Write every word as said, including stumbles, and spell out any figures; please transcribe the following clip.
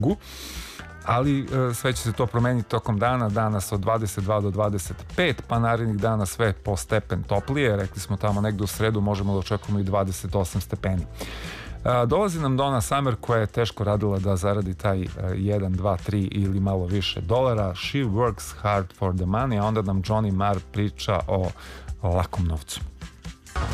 ali sve će se to promeniti tokom dana, danas od dvadeset dva do dvadeset pet, pa narednih dana sve po stepen toplije, rekli smo tamo negde u sredu možemo da očekujemo i dvadeset osam stepeni. Dolazi nam Donna Summer koja je teško radila da zaradi taj jedan, dva, tri ili malo više dolara. She works hard for the money, a onda nam Johnny Marr priča o lakom novcu.